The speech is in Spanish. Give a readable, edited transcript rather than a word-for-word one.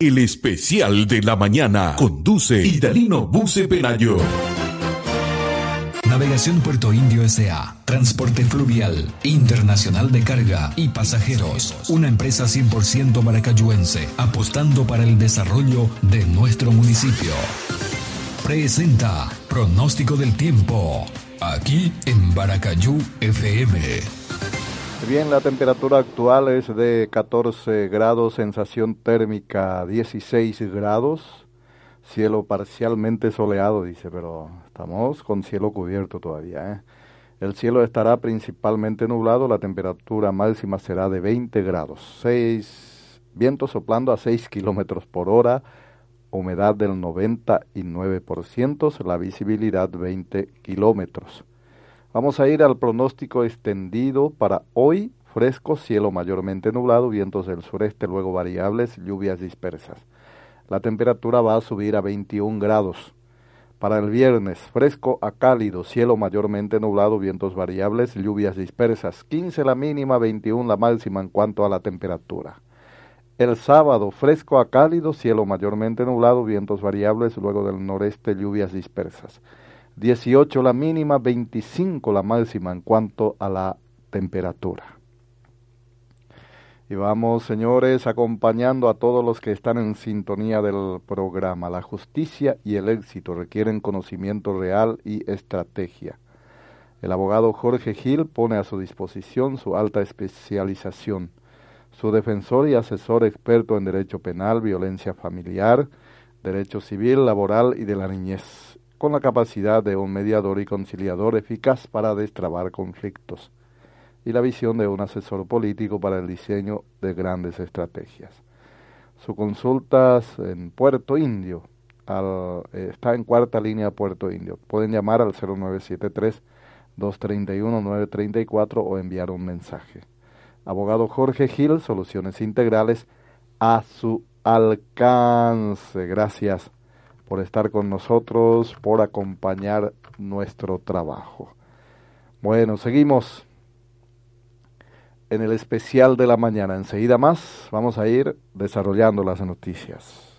El especial de la mañana. Conduce Idalino Buce Pelayo. Navegación Puerto Indio S.A. Transporte fluvial, internacional de carga y pasajeros. Una empresa 100% maracayuense, apostando para el desarrollo de nuestro municipio. Presenta Pronóstico del Tiempo, aquí en Baracayú FM. Bien, la temperatura actual es de 14 grados, sensación térmica 16 grados, cielo parcialmente soleado, dice, pero estamos con cielo cubierto todavía, ¿eh? El cielo estará principalmente nublado, la temperatura máxima será de 20 grados, viento soplando a 6 kilómetros por hora, humedad del 99%, la visibilidad 20 kilómetros. Vamos a ir al pronóstico extendido para hoy. Fresco, cielo mayormente nublado, vientos del sureste, luego variables, lluvias dispersas. La temperatura va a subir a 21 grados. Para el viernes, fresco a cálido, cielo mayormente nublado, vientos variables, lluvias dispersas. 15 la mínima, 21 la máxima en cuanto a la temperatura. El sábado, fresco a cálido, cielo mayormente nublado, vientos variables, luego del noreste, lluvias dispersas. 18 la mínima, 25 la máxima en cuanto a la temperatura. Y vamos, señores, acompañando a todos los que están en sintonía del programa. La justicia y el éxito requieren conocimiento real y estrategia. El abogado Jorge Gil pone a su disposición su alta especialización. Su defensor y asesor experto en derecho penal, violencia familiar, derecho civil, laboral y de la niñez, con la capacidad de un mediador y conciliador eficaz para destrabar conflictos, y la visión de un asesor político para el diseño de grandes estrategias. Su consultas en Puerto Indio, está en cuarta línea Puerto Indio. Pueden llamar al 0973-231-934 o enviar un mensaje. Abogado Jorge Gil, soluciones integrales a su alcance. Gracias por estar con nosotros, por acompañar nuestro trabajo. Bueno, seguimos en el especial de la mañana. Enseguida más vamos a ir desarrollando las noticias.